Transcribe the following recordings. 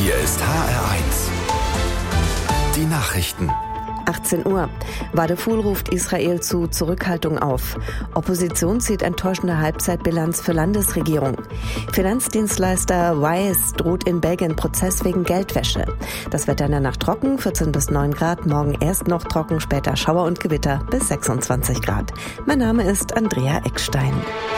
Hier ist HR1. Die Nachrichten. 18 Uhr. Wadeful ruft Israel zu Zurückhaltung auf. Opposition zieht enttäuschende Halbzeitbilanz für Landesregierung. Finanzdienstleister Wise droht in Belgien Prozess wegen Geldwäsche. Das Wetter in der Nacht trocken, 14 bis 9 Grad. Morgen erst noch trocken, später Schauer und Gewitter bis 26 Grad. Mein Name ist Andrea Eckstein.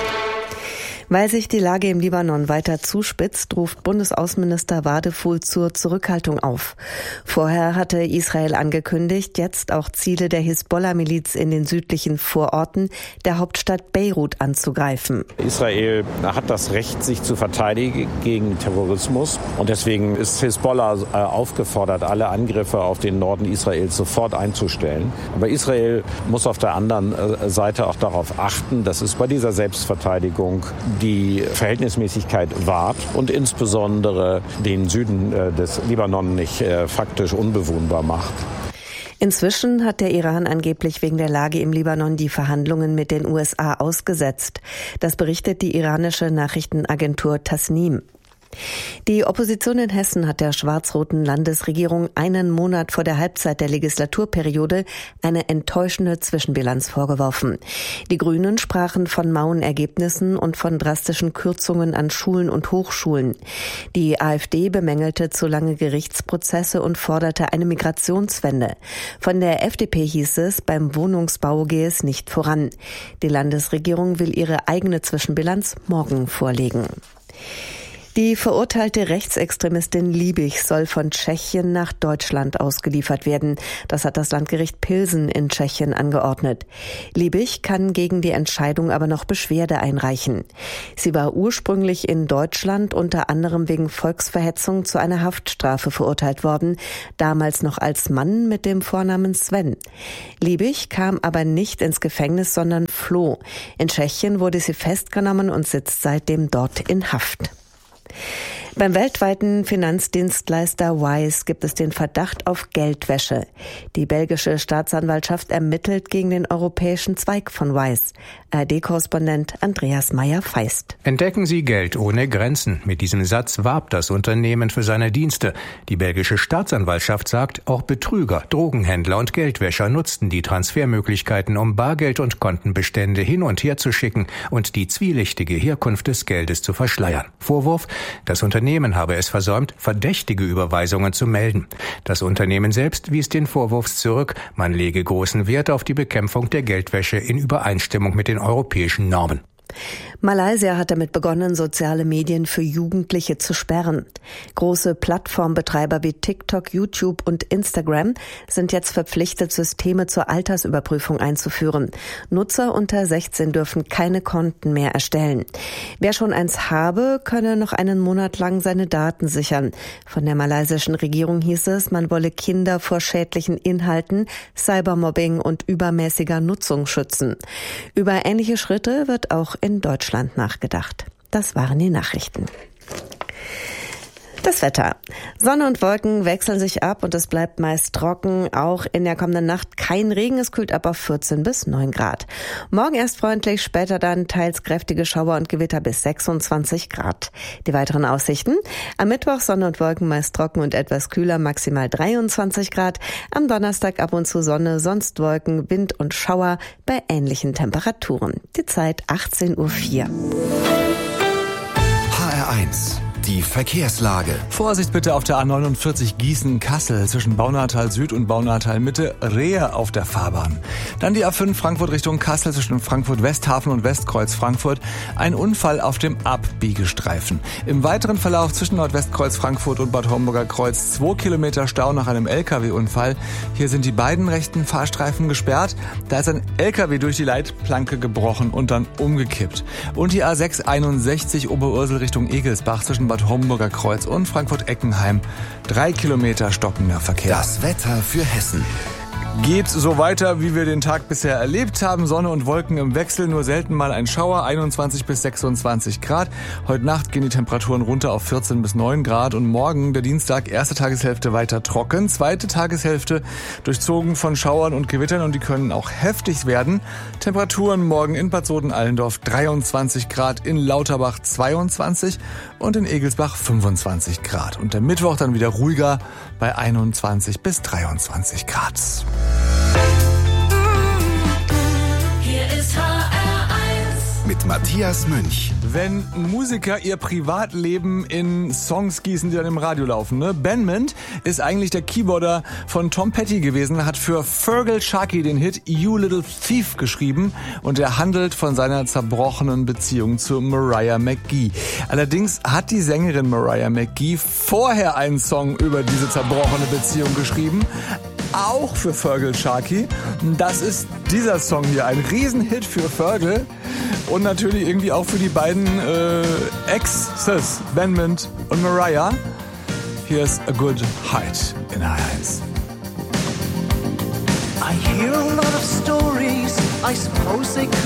Weil sich die Lage im Libanon weiter zuspitzt, ruft Bundesaußenminister Wadeful zur Zurückhaltung auf. Vorher hatte Israel angekündigt, jetzt auch Ziele der Hisbollah-Miliz in den südlichen Vororten der Hauptstadt Beirut anzugreifen. Israel hat das Recht, sich zu verteidigen gegen Terrorismus. Und deswegen ist Hisbollah aufgefordert, alle Angriffe auf den Norden Israels sofort einzustellen. Aber Israel muss auf der anderen Seite auch darauf achten, dass es bei dieser Selbstverteidigung die Verhältnismäßigkeit wahrt und insbesondere den Süden des Libanon nicht faktisch unbewohnbar macht. Inzwischen hat der Iran angeblich wegen der Lage im Libanon die Verhandlungen mit den USA ausgesetzt. Das berichtet die iranische Nachrichtenagentur Tasnim. Die Opposition in Hessen hat der schwarz-roten Landesregierung einen Monat vor der Halbzeit der Legislaturperiode eine enttäuschende Zwischenbilanz vorgeworfen. Die Grünen sprachen von mauen Ergebnissen und von drastischen Kürzungen an Schulen und Hochschulen. Die AfD bemängelte zu lange Gerichtsprozesse und forderte eine Migrationswende. Von der FDP hieß es, beim Wohnungsbau gehe es nicht voran. Die Landesregierung will ihre eigene Zwischenbilanz morgen vorlegen. Die verurteilte Rechtsextremistin Liebig soll von Tschechien nach Deutschland ausgeliefert werden. Das hat das Landgericht Pilsen in Tschechien angeordnet. Liebig kann gegen die Entscheidung aber noch Beschwerde einreichen. Sie war ursprünglich in Deutschland unter anderem wegen Volksverhetzung zu einer Haftstrafe verurteilt worden, damals noch als Mann mit dem Vornamen Sven. Liebig kam aber nicht ins Gefängnis, sondern floh. In Tschechien wurde sie festgenommen und sitzt seitdem dort in Haft. Beim weltweiten Finanzdienstleister Wise gibt es den Verdacht auf Geldwäsche. Die belgische Staatsanwaltschaft ermittelt gegen den europäischen Zweig von Wise. ARD-Korrespondent Andreas Meyer-Feist. Entdecken Sie Geld ohne Grenzen. Mit diesem Satz warb das Unternehmen für seine Dienste. Die belgische Staatsanwaltschaft sagt, auch Betrüger, Drogenhändler und Geldwäscher nutzten die Transfermöglichkeiten, um Bargeld und Kontenbestände hin und her zu schicken und die zwielichtige Herkunft des Geldes zu verschleiern. Vorwurf: Das Unternehmen habe es versäumt, verdächtige Überweisungen zu melden. Das Unternehmen selbst wies den Vorwurf zurück, man lege großen Wert auf die Bekämpfung der Geldwäsche in Übereinstimmung mit den europäischen Normen. Malaysia hat damit begonnen, soziale Medien für Jugendliche zu sperren. Große Plattformbetreiber wie TikTok, YouTube und Instagram sind jetzt verpflichtet, Systeme zur Altersüberprüfung einzuführen. Nutzer unter 16 dürfen keine Konten mehr erstellen. Wer schon eins habe, könne noch einen Monat lang seine Daten sichern. Von der malaysischen Regierung hieß es, man wolle Kinder vor schädlichen Inhalten, Cybermobbing und übermäßiger Nutzung schützen. Über ähnliche Schritte wird auch in Deutschland nachgedacht. Das waren die Nachrichten. Das Wetter. Sonne und Wolken wechseln sich ab und es bleibt meist trocken. Auch in der kommenden Nacht kein Regen. Es kühlt ab auf 14 bis 9 Grad. Morgen erst freundlich, später dann teils kräftige Schauer und Gewitter bis 26 Grad. Die weiteren Aussichten. Am Mittwoch Sonne und Wolken meist trocken und etwas kühler, maximal 23 Grad. Am Donnerstag ab und zu Sonne, sonst Wolken, Wind und Schauer bei ähnlichen Temperaturen. Die Zeit 18:04 Uhr. HR1. Die Verkehrslage. Vorsicht bitte auf der A49 Gießen-Kassel zwischen Baunatal Süd und Baunatal Mitte, Rehe auf der Fahrbahn. Dann die A5 Frankfurt Richtung Kassel zwischen Frankfurt Westhafen und Westkreuz Frankfurt. Ein Unfall auf dem Abbiegestreifen. Im weiteren Verlauf zwischen Nordwestkreuz Frankfurt und Bad Homburger Kreuz 2 Kilometer Stau nach einem LKW-Unfall. Hier sind die beiden rechten Fahrstreifen gesperrt. Da ist ein LKW durch die Leitplanke gebrochen und dann umgekippt. Und die A661 Oberursel Richtung Egelsbach zwischen Bad Homburger Kreuz und Frankfurt-Eckenheim. 3 Kilometer stockender Verkehr. Das Wetter für Hessen. Geht so weiter, wie wir den Tag bisher erlebt haben. Sonne und Wolken im Wechsel, nur selten mal ein Schauer, 21 bis 26 Grad. Heute Nacht gehen die Temperaturen runter auf 14 bis 9 Grad und morgen, der Dienstag, erste Tageshälfte weiter trocken, zweite Tageshälfte durchzogen von Schauern und Gewittern und die können auch heftig werden. Temperaturen morgen in Bad Soden-Allendorf 23 Grad, in Lauterbach 22 und in Egelsbach 25 Grad. Und der Mittwoch dann wieder ruhiger bei 21 bis 23 Grad. Hier ist HR1 mit Matthias Münch. Wenn Musiker ihr Privatleben in Songs gießen, die dann im Radio laufen, ne? Benmont ist eigentlich der Keyboarder von Tom Petty gewesen, hat für Feargal Sharkey den Hit You Little Thief geschrieben und er handelt von seiner zerbrochenen Beziehung zu Mariah McGee. Allerdings hat die Sängerin Mariah McGee vorher einen Song über diese zerbrochene Beziehung geschrieben, auch für Feargal Sharkey. Das ist dieser Song hier, ein Riesenhit für Feargal und natürlich irgendwie auch für die beiden Exes, Benmont und Mariah. Here's a good height in HR1. I hear a lot of stories, I suppose they